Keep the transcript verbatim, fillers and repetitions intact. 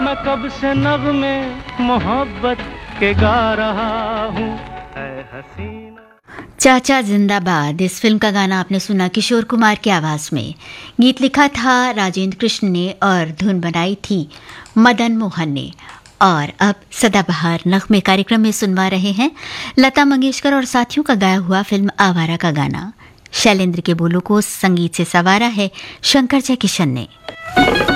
मैं कब से नग़्मे मोहब्बत के गा रहा हूँ, ऐ हसीना। चाचा जिंदाबाद, इस फिल्म का गाना आपने सुना किशोर कुमार की आवाज़ में। गीत लिखा था राजेंद्र कृष्ण ने और धुन बनाई थी मदन मोहन ने। और अब सदाबहार नग़्मे कार्यक्रम में सुनवा रहे हैं लता मंगेशकर और साथियों का गाया हुआ फिल्म आवारा का गाना। शैलेंद्र के बोलों को संगीत से संवारा है शंकर जयकिशन ने।